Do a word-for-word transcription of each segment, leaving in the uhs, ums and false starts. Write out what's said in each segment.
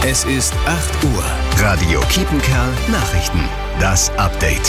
Es ist acht Uhr. Radio Kiepenkerl Nachrichten. Das Update.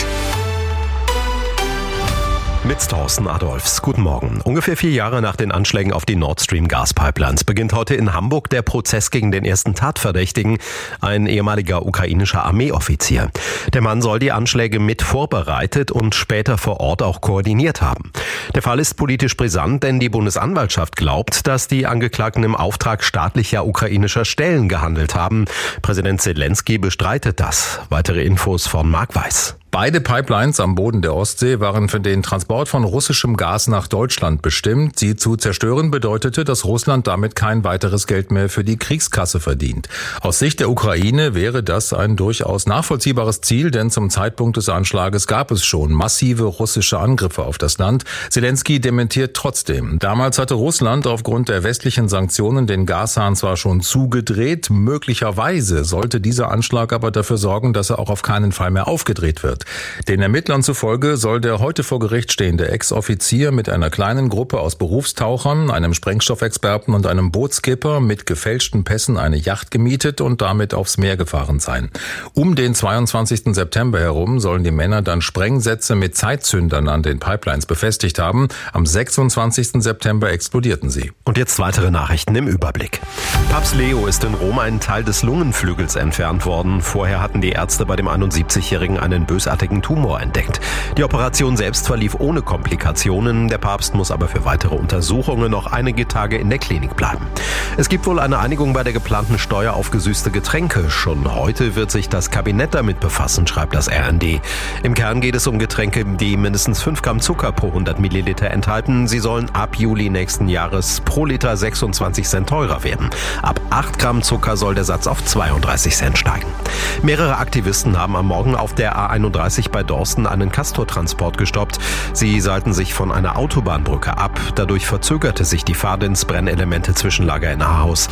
Mit Thorsten Adolfs. Guten Morgen. Ungefähr vier Jahre nach den Anschlägen auf die Nord Stream Gaspipelines beginnt heute in Hamburg der Prozess gegen den ersten Tatverdächtigen, ein ehemaliger ukrainischer Armeeoffizier. Der Mann soll die Anschläge mit vorbereitet und später vor Ort auch koordiniert haben. Der Fall ist politisch brisant, denn die Bundesanwaltschaft glaubt, dass die Angeklagten im Auftrag staatlicher ukrainischer Stellen gehandelt haben. Präsident Zelensky bestreitet das. Weitere Infos von Marc Weiß. Beide Pipelines am Boden der Ostsee waren für den Transport von russischem Gas nach Deutschland bestimmt. Sie zu zerstören bedeutete, dass Russland damit kein weiteres Geld mehr für die Kriegskasse verdient. Aus Sicht der Ukraine wäre das ein durchaus nachvollziehbares Ziel, denn zum Zeitpunkt des Anschlages gab es schon massive russische Angriffe auf das Land. Zelensky dementiert trotzdem. Damals hatte Russland aufgrund der westlichen Sanktionen den Gashahn zwar schon zugedreht, möglicherweise sollte dieser Anschlag aber dafür sorgen, dass er auch auf keinen Fall mehr aufgedreht wird. Den Ermittlern zufolge soll der heute vor Gericht stehende Ex-Offizier mit einer kleinen Gruppe aus Berufstauchern, einem Sprengstoffexperten und einem Bootskipper mit gefälschten Pässen eine Yacht gemietet und damit aufs Meer gefahren sein. Um den zweiundzwanzigsten September herum sollen die Männer dann Sprengsätze mit Zeitzündern an den Pipelines befestigt haben. Am sechsundzwanzigsten September explodierten sie. Und jetzt weitere Nachrichten im Überblick. Papst Leo ist in Rom einen Teil des Lungenflügels entfernt worden. Vorher hatten die Ärzte bei dem einundsiebzigjährigen einen bösartigen Tumor entdeckt. Die Operation selbst verlief ohne Komplikationen. Der Papst muss aber für weitere Untersuchungen noch einige Tage in der Klinik bleiben. Es gibt wohl eine Einigung bei der geplanten Steuer auf gesüßte Getränke. Schon heute wird sich das Kabinett damit befassen, schreibt das R N D. Im Kern geht es um Getränke, die mindestens fünf Gramm Zucker pro hundert Milliliter enthalten. Sie sollen ab Juli nächsten Jahres pro Liter sechsundzwanzig Cent teurer werden. Ab acht Gramm Zucker soll der Satz auf zweiunddreißig Cent steigen. Mehrere Aktivisten haben am Morgen auf der A einunddreißig bei Dorsten einen Castortransport gestoppt. Sie seilten sich von einer Autobahnbrücke ab. Dadurch verzögerte sich die Fahrt ins Brennelemente Zwischenlager in Ahaus.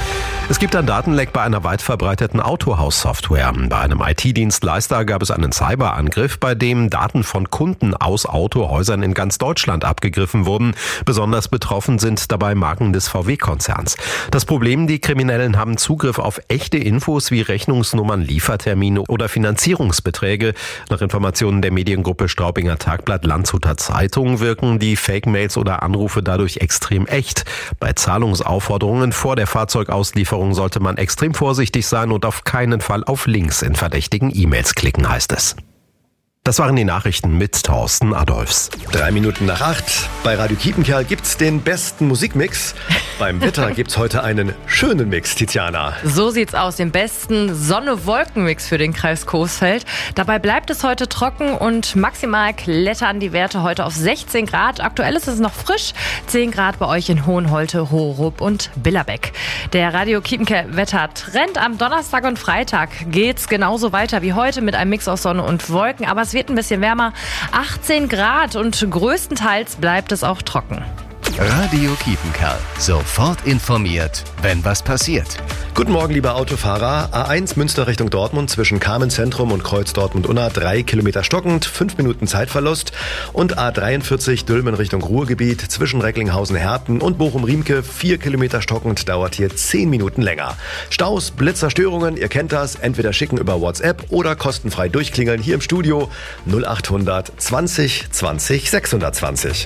Es gibt ein Datenleck bei einer weit verbreiteten Autohaus-Software. Bei einem I T-Dienstleister gab es einen Cyberangriff, bei dem Daten von Kunden aus Autohäusern in ganz Deutschland abgegriffen wurden. Besonders betroffen sind dabei Marken des V W-Konzerns. Das Problem, die Kriminellen haben Zugriff auf echte Infos wie Rechnungsnummern, Liefertermine oder Finanzierungsbeträge. Nach Informationen der Mediengruppe Straubinger Tagblatt Landshuter Zeitung wirken die Fake-Mails oder Anrufe dadurch extrem echt. Bei Zahlungsaufforderungen vor der Fahrzeugauslieferung sollte man extrem vorsichtig sein und auf keinen Fall auf Links in verdächtigen E-Mails klicken, heißt es. Das waren die Nachrichten mit Thorsten Adolfs. Drei Minuten nach acht. Bei Radio Kiepenkerl gibt's den besten Musikmix. Beim Wetter gibt's heute einen schönen Mix, Tiziana. So sieht's aus, den besten Sonne-Wolken-Mix für den Kreis Coesfeld. Dabei bleibt es heute trocken und maximal klettern die Werte heute auf sechzehn Grad. Aktuell ist es noch frisch, zehn Grad bei euch in Hohenholte, Horup und Billerbeck. Der Radio Kiepenkerl Wetter-Trend am Donnerstag und Freitag geht's genauso weiter wie heute mit einem Mix aus Sonne und Wolken, aber es wird ein bisschen wärmer, achtzehn Grad und größtenteils bleibt es auch trocken. Radio Kiepenkerl. Sofort informiert, wenn was passiert. Guten Morgen, lieber Autofahrer. A eins Münster Richtung Dortmund zwischen Kamenz-Zentrum und Kreuz Dortmund-Unna. Drei Kilometer stockend, fünf Minuten Zeitverlust. Und A dreiundvierzig Dülmen Richtung Ruhrgebiet zwischen Recklinghausen-Herten und Bochum-Riemke. Vier Kilometer stockend, dauert hier zehn Minuten länger. Staus, Blitzer-Störungen, ihr kennt das. Entweder schicken über WhatsApp oder kostenfrei durchklingeln hier im Studio. null achthundert zwanzig zwanzig sechshundertzwanzig.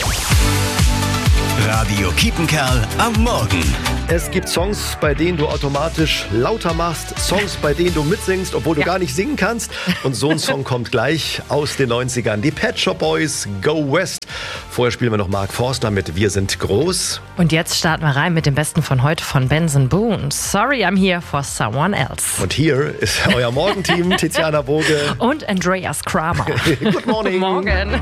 Radio Kiepenkerl am Morgen. Es gibt Songs, bei denen du automatisch lauter machst, Songs, bei denen du mitsingst, obwohl du ja. gar nicht singen kannst. Und so ein Song kommt gleich aus den neunzigern. Die Pet Shop Boys, Go West. Vorher spielen wir noch Mark Forster mit Wir sind groß. Und jetzt starten wir rein mit dem Besten von heute von Benson Boone. Sorry, I'm here for someone else. Und hier ist euer Morgenteam, Tiziana Boge und Andreas Kramer. Good morning. Morgen.